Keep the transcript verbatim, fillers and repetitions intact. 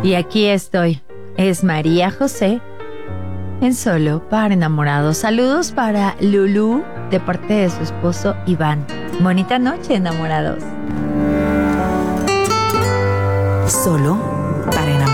Y aquí estoy. Es María José en Solo para Enamorados. Saludos para Lulú de parte de su esposo Iván. Bonita noche, enamorados. Solo para enamorados.